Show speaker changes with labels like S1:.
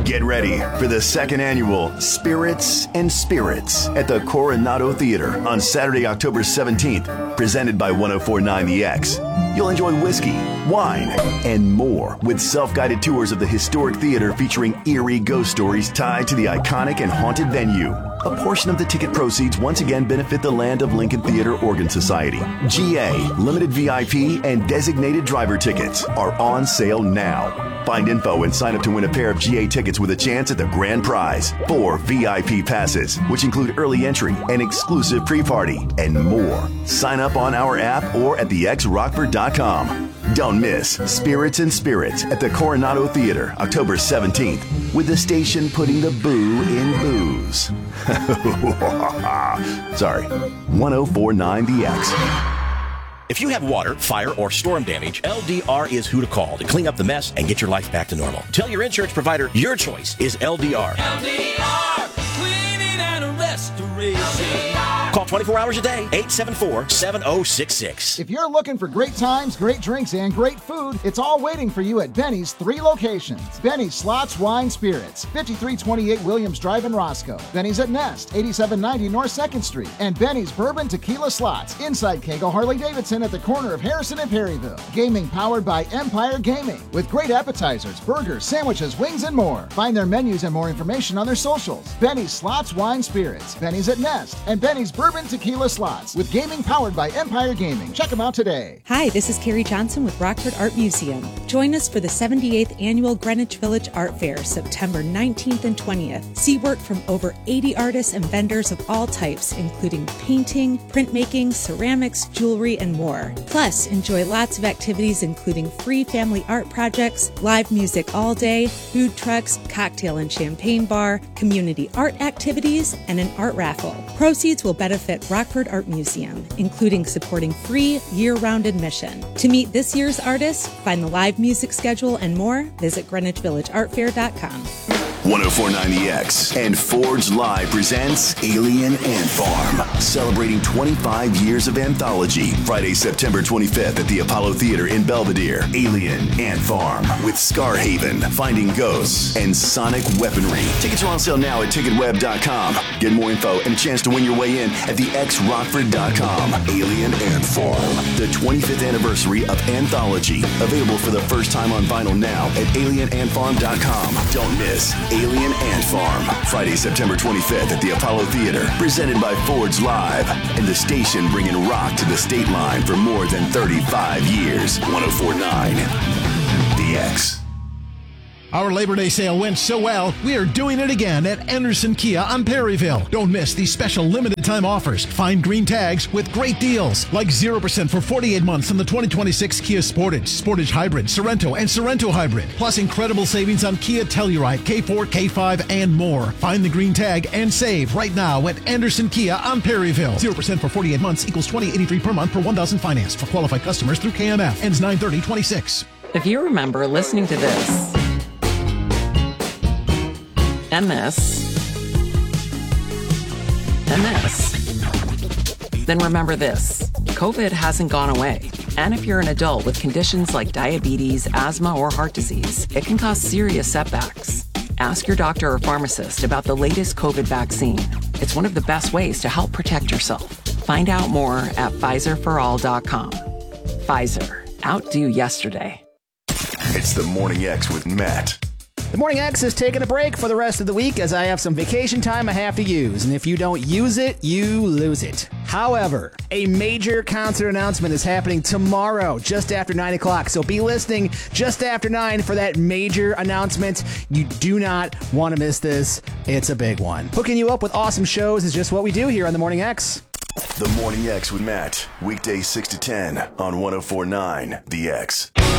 S1: Get ready for the second annual Spirits and Spirits at the Coronado Theater on Saturday, October 17th, presented by 1049 The X. You'll enjoy whiskey, wine, and more with self-guided tours of the historic theater featuring eerie ghost stories tied to the iconic and haunted venue. A portion of the ticket proceeds once again benefit the Land of Lincoln Theater Organ Society. GA, limited VIP, and designated driver tickets are on sale now. Find info and sign up to win a pair of GA tickets with a chance at the grand prize. 4 VIP passes, which include early entry, an exclusive pre-party, and more. Sign up on our app or at thexrockford.com. Don't miss Spirits and Spirits at the Coronado Theater, October 17th, with the station putting the boo in booze. Sorry, 1049 The X.
S2: If you have water, fire, or storm damage, LDR is who to call to clean up the mess and get your life back to normal. Tell your insurance provider your choice is LDR.
S3: LDR, cleaning and restoration. LDR.
S2: Call 24 hours a day, 874-7066.
S4: If you're looking for great times, great drinks, and great food, it's all waiting for you at Benny's 3 locations. Benny's Slots, Wine, Spirits, 5328 Williams Drive in Roscoe. Benny's at Nest, 8790 North 2nd Street. And Benny's Bourbon Tequila Slots, inside Kegel Harley-Davidson at the corner of Harrison and Perryville. Gaming powered by Empire Gaming, with great appetizers, burgers, sandwiches, wings, and more. Find their menus and more information on their socials. Benny's Slots, Wine, Spirits, Benny's at Nest, and Benny's Bourbon Tequila Slots, with gaming powered by Empire Gaming. Check them out today.
S5: Hi, this is Carrie Johnson with Rockford Art Museum. Join us for the 78th Annual Greenwich Village Art Fair, September 19th and 20th. See work from over 80 artists and vendors of all types, including painting, printmaking, ceramics, jewelry, and more. Plus, enjoy lots of activities including free family art projects, live music all day, food trucks, cocktail and champagne bar, community art activities, and an art raffle. Proceeds will benefit Rockford Art Museum, including supporting free year-round admission. To meet this year's artists, find the live music schedule and more, visit GreenwichVillageArtFair.com.
S1: 1049 The X and Forge Live presents Alien Ant Farm, celebrating 25 years of anthology. Friday, September 25th at the Apollo Theater in Belvedere. Alien Ant Farm with Scarhaven, Finding Ghosts, and Sonic Weaponry. Tickets are on sale now at ticketweb.com. Get more info and a chance to win your way in at thexrockford.com. Alien Ant Farm, the 25th anniversary of anthology. Available for the first time on vinyl now at alienantfarm.com. Don't miss Alien Ant Farm, Friday, September 25th at the Apollo Theater, presented by Forge Live, and the station bringing rock to the state line for more than 35 years. 1049 The X.
S6: Our Labor Day sale went so well, we are doing it again at Anderson Kia on Perryville. Don't miss these special limited time offers. Find green tags with great deals, like 0% for 48 months on the 2026 Kia Sportage, Sportage Hybrid, Sorento, and Sorento Hybrid. Plus incredible savings on Kia Telluride, K4, K5, and more. Find the green tag and save right now at Anderson Kia on Perryville. 0% for 48 months equals $20.83 per month per 1,000 finance for qualified customers through KMF. Ends 9/30/26.
S7: If you remember listening to this, and this, then remember this. COVID hasn't gone away. And if you're an adult with conditions like diabetes, asthma, or heart disease, it can cause serious setbacks. Ask your doctor or pharmacist about the latest COVID vaccine. It's one of the best ways to help protect yourself. Find out more at PfizerForAll.com. Pfizer. Outdo yesterday.
S1: It's the Morning X with Matt.
S8: The Morning X is taking a break for the rest of the week as I have some vacation time I have to use, and if you don't use it, you lose it. However, a major concert announcement is happening tomorrow, just after 9 o'clock, so be listening just after 9 for that major announcement. You do not want to miss this. It's a big one. Hooking you up with awesome shows is just what we do here on The Morning X.
S1: The Morning X with Matt, weekdays 6 to 10 on 1049 The X.